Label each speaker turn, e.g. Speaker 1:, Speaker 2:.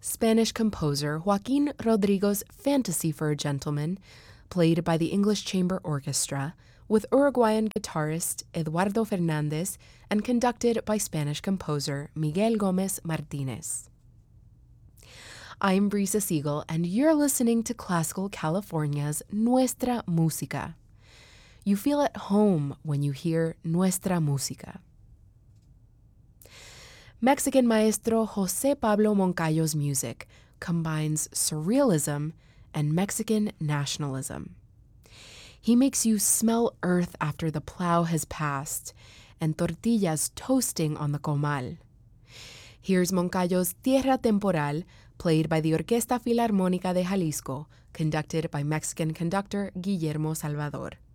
Speaker 1: Spanish composer Joaquin Rodrigo's Fantasy for a Gentleman, played by the English Chamber Orchestra, with Uruguayan guitarist Eduardo Fernandez and conducted by Spanish composer Miguel Gomez Martinez. I'm Brisa Siegel, and you're listening to Classical California's Nuestra Música. You feel at home when you hear Nuestra Música. Mexican maestro José Pablo Moncayo's music combines surrealism and Mexican nationalism. He makes you smell earth after the plow has passed and tortillas toasting on the comal. Here's Moncayo's Tierra Temporal, played by the Orquesta Filarmónica de Jalisco, conducted by Mexican conductor Guillermo Salvador.